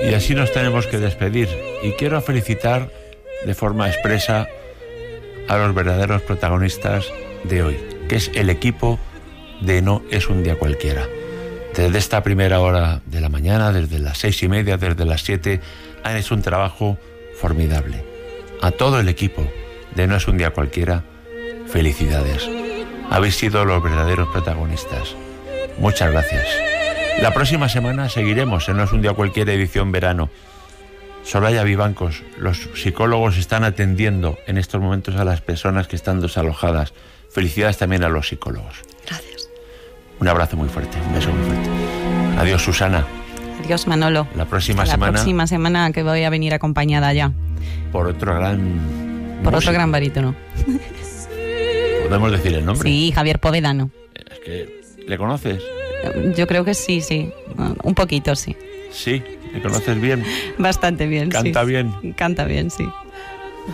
Y así nos tenemos que despedir. Y quiero felicitar de forma expresa a los verdaderos protagonistas de hoy, que es el equipo de No es un día cualquiera. Desde esta primera hora de la mañana, desde las 6:30, desde las 7, han hecho un trabajo formidable. A todo el equipo de No es un día cualquiera, felicidades. Habéis sido los verdaderos protagonistas. Muchas gracias. La próxima semana seguiremos en No es un día cualquiera edición verano. Soraya Vivancos, los psicólogos están atendiendo en estos momentos a las personas que están desalojadas. Felicidades también a los psicólogos. Gracias. Un abrazo muy fuerte, un beso muy fuerte. Adiós, Susana. Adiós, Manolo. La próxima semana que voy a venir acompañada ya. Por otro gran barítono. ¿Podemos decir el nombre? Sí, Javier Povedano. Es que, ¿le conoces? Yo creo que sí. Un poquito, sí. Sí, ¿le conoces bien? Bastante bien, ¿Canta sí. bien? Canta bien, sí.